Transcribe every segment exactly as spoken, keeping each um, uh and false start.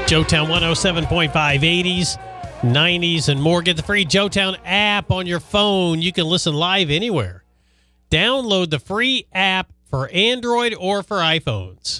Joetown one oh seven point five, eighties, nineties, and more. Get the free Joetown app on your phone. You can listen live anywhere. Download the free app for Android or for iPhones.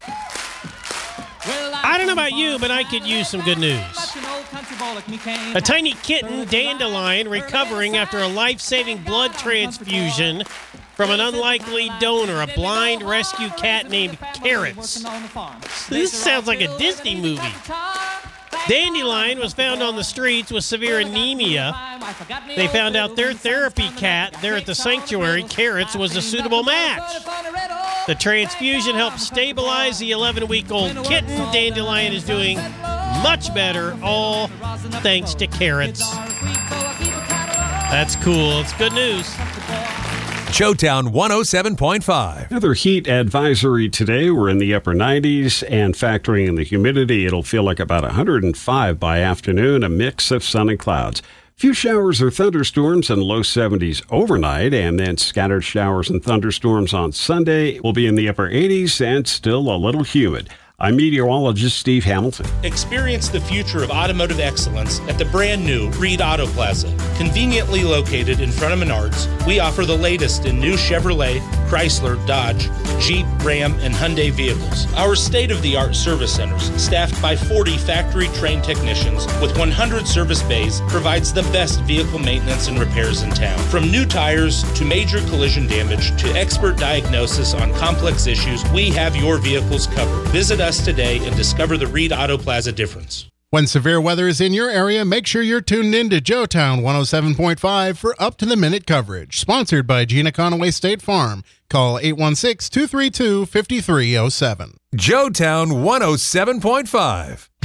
I don't know about you, but I could use some good news. A tiny kitten, Dandelion, recovering after a life-saving blood transfusion from an unlikely donor, a blind rescue cat named Carrots. This sounds like a Disney movie. Dandelion was found on the streets with severe anemia. They found out their therapy cat there at the sanctuary, Carrots, was a suitable match. The transfusion helped stabilize the eleven-week-old kitten. Dandelion is doing much better, all thanks to Carrots. That's cool. It's good news. Joetown one oh seven point five. Another heat advisory today. We're in the upper nineties, and factoring in the humidity, it'll feel like about one hundred five by afternoon, a mix of sun and clouds. Few showers or thunderstorms in low seventies overnight, and then scattered showers and thunderstorms on Sunday. Will be in the upper eighties and still a little humid. I'm meteorologist Steve Hamilton. Experience the future of automotive excellence at the brand new Reed Auto Plaza. Conveniently located in front of Menards, we offer the latest in new Chevrolet, Chrysler, Dodge, Jeep, Ram, and Hyundai vehicles. Our state-of-the-art service centers, staffed by forty factory-trained technicians with one hundred service bays, provides the best vehicle maintenance and repairs in town. From new tires to major collision damage to expert diagnosis on complex issues, we have your vehicles covered. Visit us today and discover the Reed Auto Plaza difference. When severe weather is in your area, make sure you're tuned in to Joetown one oh seven point five for up-to-the-minute coverage. Sponsored by Gina Conaway State Farm. Call eight one six, two three two, five three zero seven. Joetown one oh seven point five.